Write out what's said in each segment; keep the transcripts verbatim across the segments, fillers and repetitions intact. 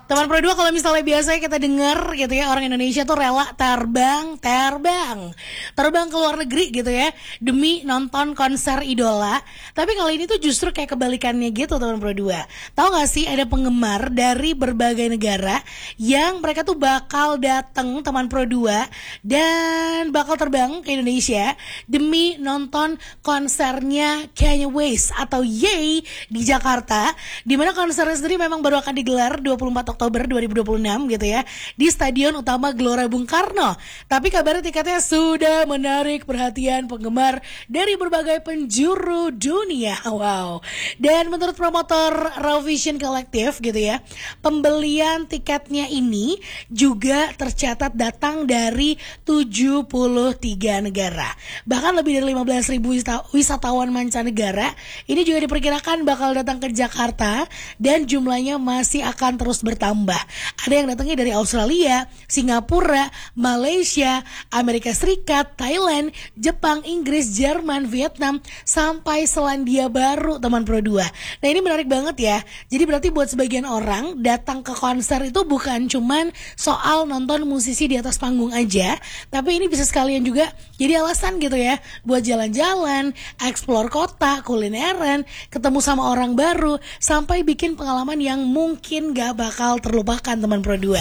Teman Pro dua, kalau misalnya biasanya kita dengar gitu ya, orang Indonesia tuh rela terbang, terbang, terbang ke luar negeri gitu ya, demi nonton konser idola. Tapi kali ini tuh justru kayak kebalikannya gitu teman Pro dua. Tahu gak sih ada penggemar dari berbagai negara yang mereka tuh bakal datang teman Pro dua dan bakal terbang ke Indonesia demi nonton konsernya Kanye West atau Ye di Jakarta. Dimana konsernya sendiri memang baru akan digelar dua puluh empat Oktober dua ribu dua puluh enam gitu ya, di Stadion Utama Gelora Bung Karno. Tapi kabarnya tiketnya sudah menarik perhatian penggemar dari berbagai penjuru dunia. Wow. Dan menurut promotor Raw Vision Collective gitu ya, pembelian tiketnya ini juga tercatat datang dari tujuh puluh tiga negara. Bahkan lebih dari lima belas ribu wisatawan mancanegara ini juga diperkirakan bakal datang ke Jakarta, dan jumlahnya masih akan terus bertambah. Ada yang datangnya dari Australia, Singapura, Malaysia, Amerika Serikat, Thailand, Jepang, Inggris, Jerman, Vietnam, sampai Selandia Baru teman Pro dua. Nah ini menarik banget ya. Jadi berarti buat sebagian orang datang ke konser itu bukan cuman soal nonton musisi di atas panggung aja, tapi ini bisa sekalian juga jadi alasan gitu ya buat jalan-jalan, eksplor kota, kulineran, ketemu sama orang baru, sampai bikin pengalaman yang mungkin gak bakal terlupakan teman Pro dua.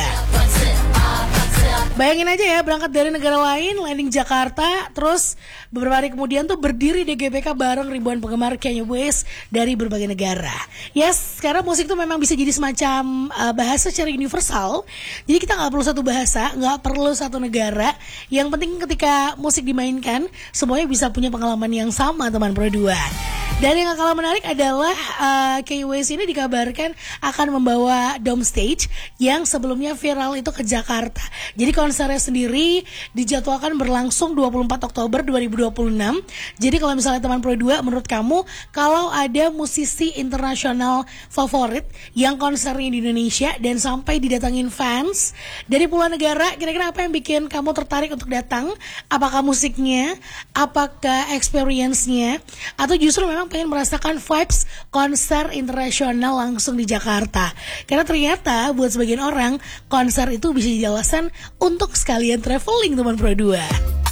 Bayangin aja ya, berangkat dari negara lain, landing Jakarta, terus beberapa hari kemudian tuh berdiri di G B K bareng ribuan penggemar Kanye West dari berbagai negara. Yes, sekarang musik tuh memang bisa jadi semacam uh, bahasa secara universal. Jadi kita gak perlu satu bahasa, gak perlu satu negara. Yang penting ketika musik dimainkan, semuanya bisa punya pengalaman yang sama teman Pro dua. Dan yang gak kalah menarik adalah uh, Kanye West ini dikabarkan akan membawa dome stage yang sebelumnya viral itu ke Jakarta. Jadi konsernya sendiri dijadwalkan berlangsung dua puluh empat Oktober dua ribu dua puluh enam. Jadi kalau misalnya teman Pro dua, menurut kamu kalau ada musisi internasional favorit yang konsernya di Indonesia dan sampai didatangin fans dari puluhan negara, kira-kira apa yang bikin kamu tertarik untuk datang? Apakah musiknya? Apakah experience-nya? Atau justru memang pengen merasakan vibes konser internasional langsung di Jakarta? Karena ternyata buat sebagian orang konser itu bisa jadi alasan untuk sekalian traveling teman Pro dua.